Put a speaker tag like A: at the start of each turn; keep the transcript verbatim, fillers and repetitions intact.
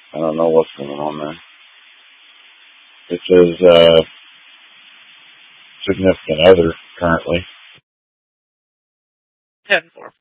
A: I don't know what's going on there. It says, uh, significant other currently.
B: ten four.